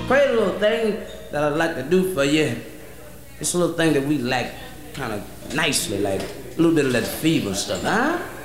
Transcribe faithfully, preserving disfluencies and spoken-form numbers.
crazy little thing that I'd like to do for you. It's a little thing that we like kind of nicely, like a little bit of that fever stuff, huh?